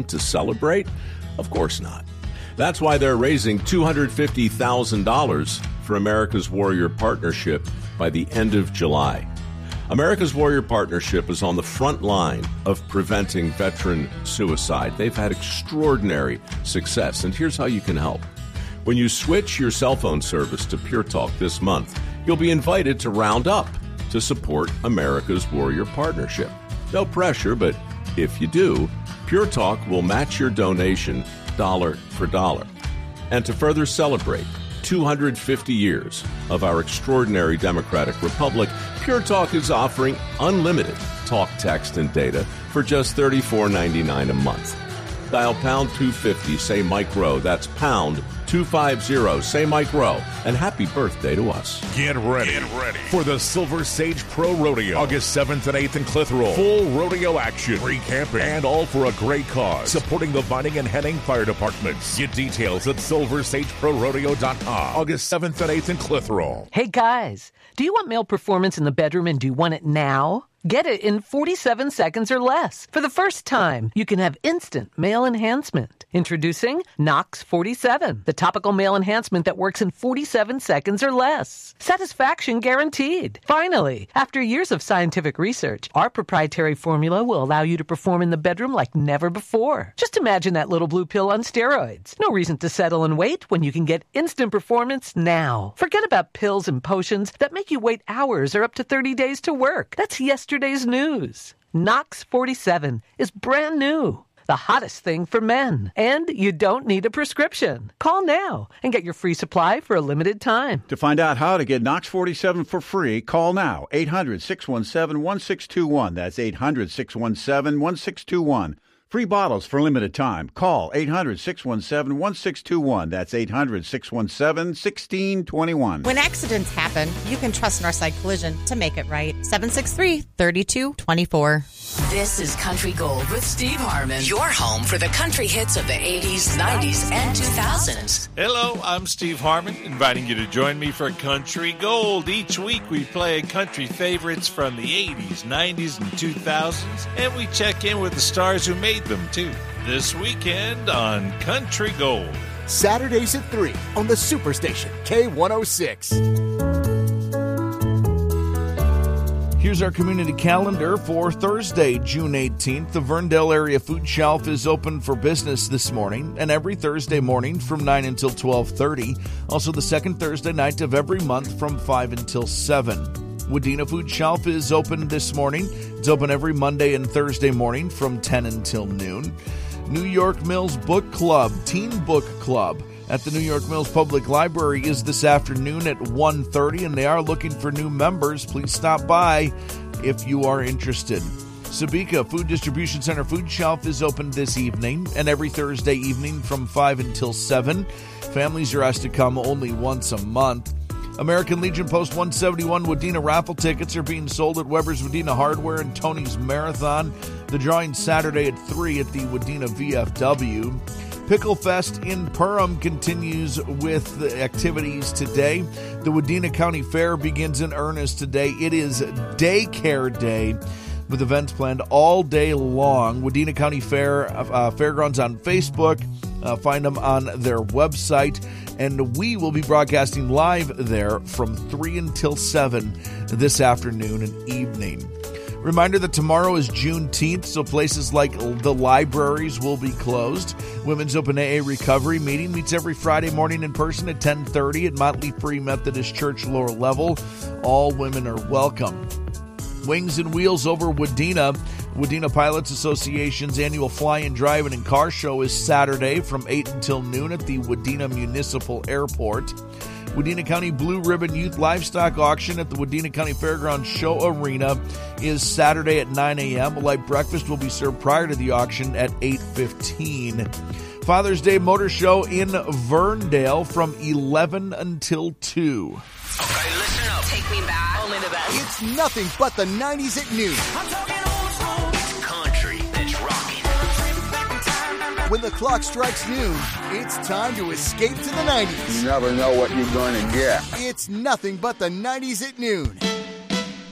them to celebrate? Of course not. That's why they're raising $250,000 for America's Warrior Partnership by the end of July. America's Warrior Partnership is on the front line of preventing veteran suicide. They've had extraordinary success, and here's how you can help. When you switch your cell phone service to Pure Talk this month, you'll be invited to round up to support America's Warrior Partnership. No pressure, but if you do, Pure Talk will match your donation dollar for dollar. And to further celebrate 250 years of our extraordinary democratic republic, Pure Talk is offering unlimited talk, text, and data for just $34.99 a month. Dial pound 250, say Mike Rowe. That's pound 250, say Mike Rowe. And happy birthday to us. Get ready for the Silver Sage Pro Rodeo, August 7th and 8th in Clitheroe. Full rodeo action, free camping, and all for a great cause. Supporting the Vining and Henning Fire Departments. Get details at silversageprorodeo.com. August 7th and 8th in Clitheroe. Hey guys, do you want male performance in the bedroom and do you want it now? Get it in 47 seconds or less. For the first time, you can have instant male enhancement. Introducing Knox 47, the topical male enhancement that works in 47 seconds or less. Satisfaction guaranteed. Finally, after years of scientific research, our proprietary formula will allow you to perform in the bedroom like never before. Just imagine that little blue pill on steroids. No reason to settle and wait when you can get instant performance now. Forget about pills and potions that make you wait hours or up to 30 days to work. That's yesterday's news. Knox 47 is brand new. The hottest thing for men. And you don't need a prescription. Call now and get your free supply for a limited time. To find out how to get Knox 47 for free, call now. 800-617-1621. That's 800-617-1621. Free bottles for limited time. Call 800-617-1621. That's 800-617-1621. When accidents happen, you can trust Northside Collision to make it right. 763-3224. This is Country Gold with Steve Harmon, your home for the country hits of the 80s, 90s, and 2000s. Hello, I'm Steve Harmon, inviting you to join me for Country Gold. Each week we play country favorites from the 80s, 90s, and 2000s, and we check in with the stars who made them, too. This weekend on Country Gold. Saturdays at 3 on the Superstation, K106. Here's our community calendar for Thursday, June 18th. The Verndale Area Food Shelf is open for business this morning and every Thursday morning from 9 until 12:30. Also the second Thursday night of every month from 5 until 7. Wadena Food Shelf is open this morning. It's open every Monday and Thursday morning from 10 until noon. New York Mills Book Club, Teen Book Club, at the New York Mills Public Library is this afternoon at 1:30, and they are looking for new members. Please stop by if you are interested. Sabika Food Distribution Center Food Shelf is open this evening and every Thursday evening from 5 until 7. Families are asked to come only once a month. American Legion Post 171 Wadena raffle tickets are being sold at Weber's Wadena Hardware and Tony's Marathon. The drawing Saturday at 3 at the Wadena VFW. Pickle Fest in Perham continues with the activities today. The Wadena County Fair begins in earnest today. It is Daycare Day with events planned all day long. Wadena County Fair Fairgrounds on Facebook. Find them on their website. And we will be broadcasting live there from 3 until 7 this afternoon and evening. Reminder that tomorrow is Juneteenth, so places like the libraries will be closed. Women's Open AA Recovery Meeting meets every Friday morning in person at 10:30 at Motley Free Methodist Church lower level. All women are welcome. Wings and Wheels over Wadena. Wadena Pilots Association's annual Fly-In, Drive-In, and Car Show is Saturday from 8 until noon at the Wadena Municipal Airport. Wadena County Blue Ribbon Youth Livestock Auction at the Wadena County Fairgrounds Show Arena is Saturday at 9 a.m. A light breakfast will be served prior to the auction at 8:15. Father's Day Motor Show in Verndale from 11 until 2. Okay, listen up. Take me back. Only the best. It's nothing but the 90s at noon. I'm talking old school. It's country that's rocking. When the clock strikes noon, it's time to escape to the 90s. You never know what you're going to get. It's nothing but the 90s at noon.